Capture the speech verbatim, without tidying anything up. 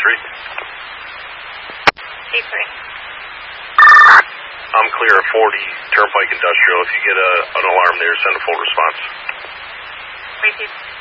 three. C three. I'm clear at forty, Turnpike Industrial. If you get a, an alarm there, send a full response. Three two.